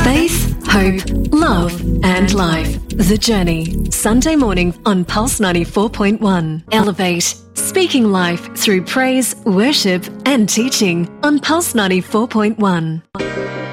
Faith, hope, love, and life. The Journey. Sunday morning on Pulse 94.1. Elevate. Speaking life through praise, worship, and teaching on Pulse 94.1.